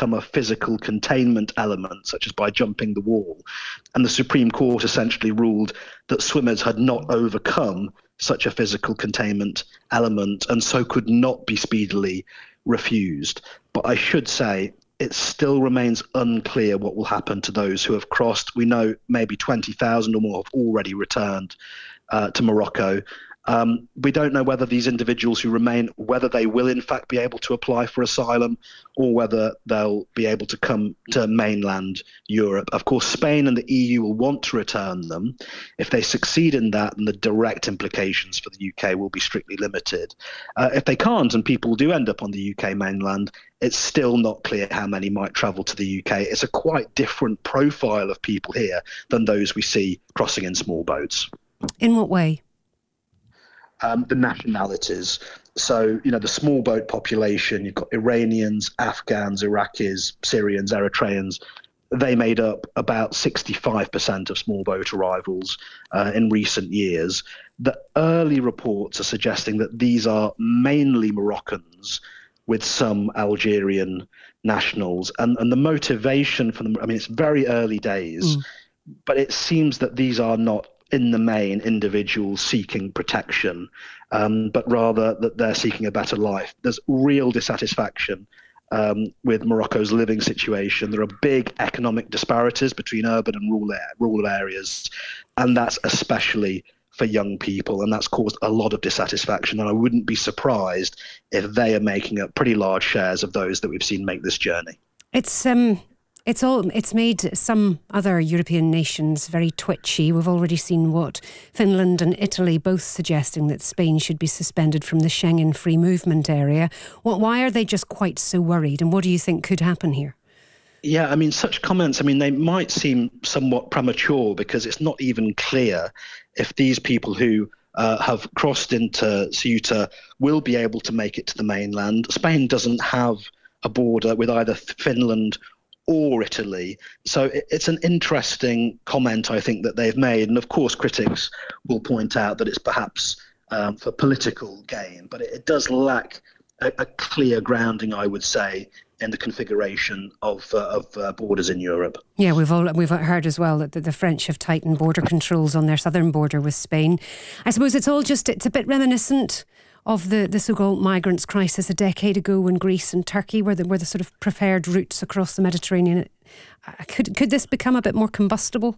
overcome a physical containment element, such as by jumping the wall. And the Supreme Court essentially ruled that swimmers had not overcome such a physical containment element and so could not be speedily refused. But I should say it still remains unclear what will happen to those who have crossed. We know maybe 20,000 or more have already returned to Morocco. We don't know whether these individuals who remain, whether they will in fact be able to apply for asylum or whether they'll be able to come to mainland Europe. Of course, Spain and the EU will want to return them. If they succeed in that, then the direct implications for the UK will be strictly limited. If they can't and people do end up on the UK mainland, it's still not clear how many might travel to the UK. It's a quite different profile of people here than those we see crossing in small boats. In what way? The nationalities. So, the small boat population, you've got Iranians, Afghans, Iraqis, Syrians, Eritreans. They made up about 65% of small boat arrivals in recent years. The early reports are suggesting that these are mainly Moroccans with some Algerian nationals. And the motivation for them, it's very early days, but it seems that these are not in the main individuals seeking protection, but rather that they're seeking a better life. There's real dissatisfaction with Morocco's living situation. There are big economic disparities between urban and rural areas, and that's especially for young people, and that's caused a lot of dissatisfaction. And I wouldn't be surprised if they are making up pretty large shares of those that we've seen make this journey. It's made some other European nations very twitchy. We've already seen what Finland and Italy both suggesting that Spain should be suspended from the Schengen free movement area. Why are they just quite so worried? And what do you think could happen here? Yeah, such comments, they might seem somewhat premature because it's not even clear if these people who have crossed into Ceuta will be able to make it to the mainland. Spain doesn't have a border with either Finland or Italy. So it's an interesting comment, I think, that they've made. And of course, critics will point out that it's perhaps for political gain, but it does lack a clear grounding, I would say, in the configuration of borders in Europe. Yeah, we've heard as well that the French have tightened border controls on their southern border with Spain. I suppose it's a bit reminiscent of the so-called migrants crisis a decade ago when Greece and Turkey were the sort of preferred routes across the Mediterranean. Could this become a bit more combustible?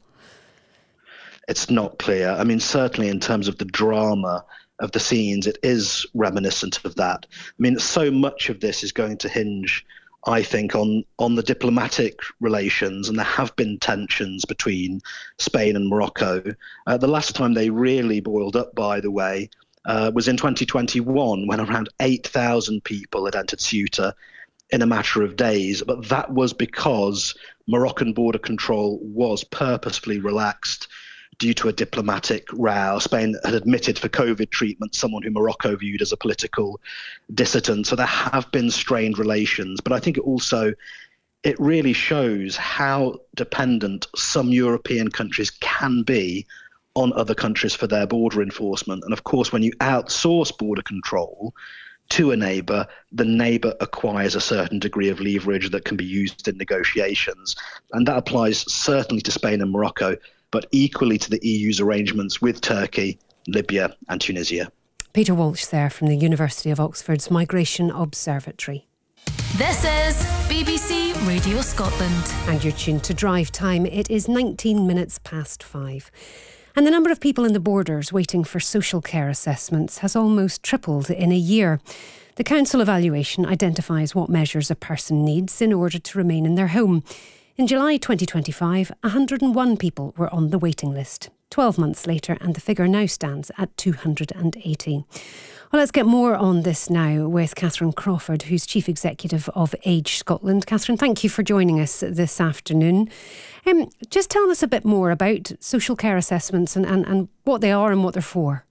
It's not clear. Certainly in terms of the drama of the scenes, it is reminiscent of that. So much of this is going to hinge, I think, on the diplomatic relations, and there have been tensions between Spain and Morocco. The last time they really boiled up, by the way, was in 2021 when around 8,000 people had entered Ceuta in a matter of days. But that was because Moroccan border control was purposefully relaxed due to a diplomatic row. Spain had admitted for COVID treatment someone who Morocco viewed as a political dissident. So there have been strained relations. But I think it really shows how dependent some European countries can be on other countries for their border enforcement. And of course, when you outsource border control to a neighbour, the neighbour acquires a certain degree of leverage that can be used in negotiations. And that applies certainly to Spain and Morocco, but equally to the EU's arrangements with Turkey, Libya and Tunisia. Peter Walsh there from the University of Oxford's Migration Observatory. This is BBC Radio Scotland. And you're tuned to Drive Time. It is 19 minutes past 5. And the number of people in the borders waiting for social care assessments has almost tripled in a year. The council evaluation identifies what measures a person needs in order to remain in their home. In July 2025, 101 people were on the waiting list. 12 months later, and the figure now stands at 280. Well, let's get more on this now with Catherine Crawford, who's Chief Executive of Age Scotland. Catherine, thank you for joining us this afternoon. Just tell us a bit more about social care assessments and what they are and what they're for.